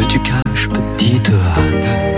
tu caches, petite Anne?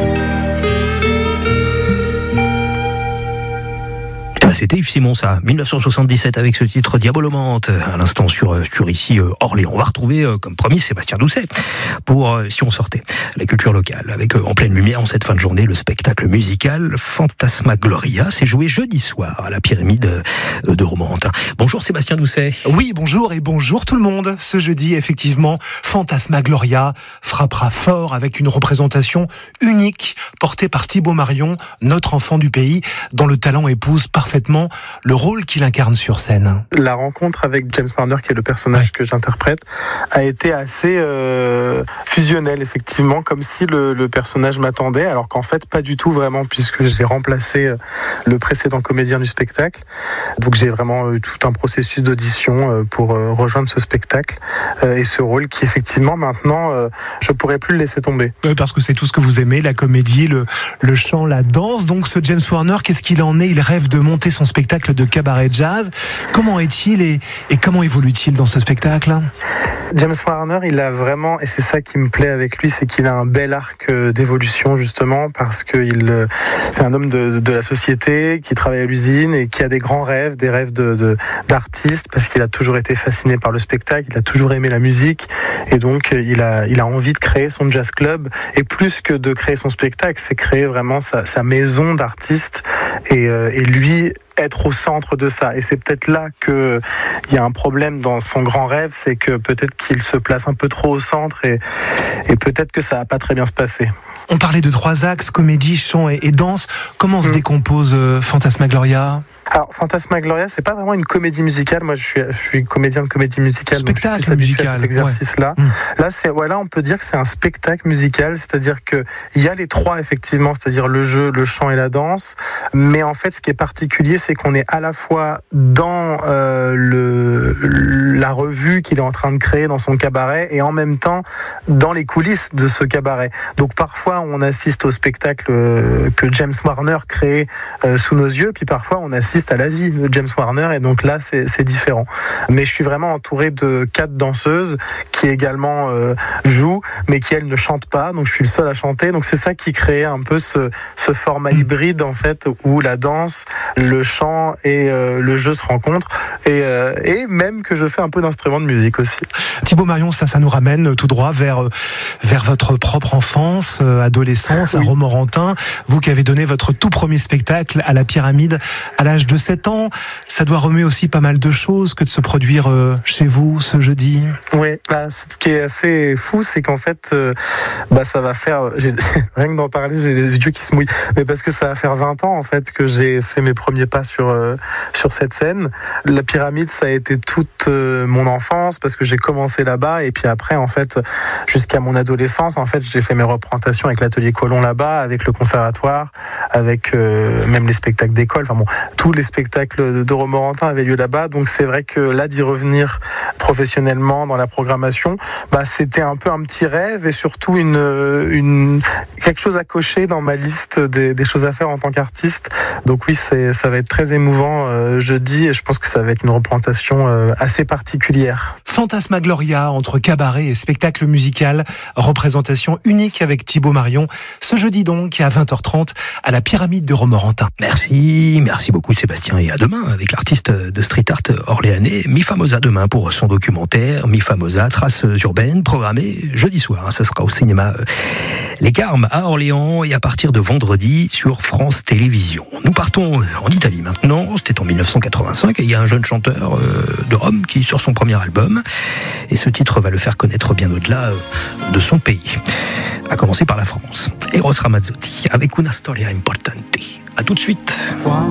C'était Yves Simon, ça, 1977 avec ce titre Diabolomante, à l'instant sur ici Orléans. On va retrouver, comme promis, Sébastien Doucet pour Si on sortait, la culture locale, avec en pleine lumière en cette fin de journée le spectacle musical Fantasmagoria. C'est joué jeudi soir à la Pyramide de Romorantin. Bonjour Sébastien Doucet. Oui, bonjour et bonjour tout le monde. Ce jeudi, effectivement, Fantasmagoria frappera fort avec une représentation unique portée par Thibaut Marion, notre enfant du pays, dont le talent épouse parfaitement le rôle qu'il incarne sur scène. La rencontre avec James Warner, qui est le personnage que j'interprète, a été assez fusionnelle, effectivement, comme si le personnage m'attendait, alors qu'en fait, pas du tout vraiment, puisque j'ai remplacé le précédent comédien du spectacle. Donc j'ai vraiment eu tout un processus d'audition pour rejoindre ce spectacle et ce rôle qui, effectivement, maintenant, je pourrais plus le laisser tomber. Parce que c'est tout ce que vous aimez, la comédie, le chant, la danse. Donc ce James Warner, qu'est-ce qu'il en est? Il rêve de monter son spectacle de cabaret jazz. Comment est-il et comment évolue-t-il dans ce spectacle? James Warner, il a vraiment, et c'est ça qui me plaît avec lui, c'est qu'il a un bel arc d'évolution, justement, parce que c'est un homme de la société qui travaille à l'usine et qui a des grands rêves, des rêves d'artiste, parce qu'il a toujours été fasciné par le spectacle, il a toujours aimé la musique, et donc il a envie de créer son jazz club, et plus que de créer son spectacle, c'est créer vraiment sa maison d'artiste, et lui être au centre de ça. Et c'est peut-être là qu'il y a un problème dans son grand rêve, c'est que peut-être qu'il se place un peu trop au centre et peut-être que ça va pas très bien se passer. On parlait de 3 axes, comédie, chant et danse. Comment se décompose Fantasmagoria? Alors, Fantasmagoria, c'est pas vraiment une comédie musicale. Moi, je suis comédien de comédie musicale. Spectacle donc musical. Cet exercice-là. Ouais. Là, on peut dire que c'est un spectacle musical. C'est-à-dire que il y a les 3, effectivement. C'est-à-dire le jeu, le chant et la danse. Mais en fait, ce qui est particulier, c'est qu'on est à la fois dans la revue qu'il est en train de créer dans son cabaret et en même temps dans les coulisses de ce cabaret. Donc, parfois, on assiste au spectacle que James Warner crée sous nos yeux. Puis parfois, on assiste à la vie de James Warner, et donc là c'est différent. Mais je suis vraiment entouré de 4 danseuses qui également jouent, mais qui elles ne chantent pas, donc je suis le seul à chanter. Donc c'est ça qui crée un peu ce format hybride, en fait, où la danse, le chant et le jeu se rencontrent, et même que je fais un peu d'instruments de musique aussi. Thibaut Marion, ça nous ramène tout droit vers votre propre enfance, adolescence, à Romorantin. Vous qui avez donné votre tout premier spectacle à la Pyramide à l'âge de 7 ans, ça doit remuer aussi pas mal de choses que de se produire chez vous ce jeudi. Oui, ce qui est assez fou, c'est qu'en fait, ça va faire, rien que d'en parler, j'ai les yeux qui se mouillent, mais parce que ça va faire 20 ans en fait que j'ai fait mes premiers pas sur cette scène. La Pyramide, ça a été toute mon enfance, parce que j'ai commencé là-bas, et puis après, en fait, jusqu'à mon adolescence, en fait, j'ai fait mes représentations avec l'Atelier Colomb là-bas, avec le conservatoire, avec même les spectacles d'école. Enfin bon, tous les spectacles de Romorantin avaient lieu là-bas, donc c'est vrai que là, d'y revenir professionnellement dans la programmation, c'était un peu un petit rêve, et surtout quelque chose à cocher dans ma liste des choses à faire en tant qu'artiste. Donc oui, ça va être très émouvant jeudi, et je pense que ça va être une représentation assez particulière. Fantasmagoria, entre cabaret et spectacle musical, représentation unique avec Thibaut Marion, ce jeudi donc à 20h30 à la Pyramide de Romorantin. Merci beaucoup Sébastien, et à demain avec l'artiste de street art orléanais Mi Famosa, demain pour son documentaire Mi Famosa, traces urbaines, programmé jeudi soir. Ce sera au cinéma Les Carmes à Orléans, et à partir de vendredi sur France Télévisions. Nous partons en Italie maintenant, c'était en 1985, et il y a un jeune chanteur de Rome qui sort son premier album, et ce titre va le faire connaître bien au-delà de son pays, à commencer par la France. Eros Ramazzotti avec Una Storia Importante. À tout de suite.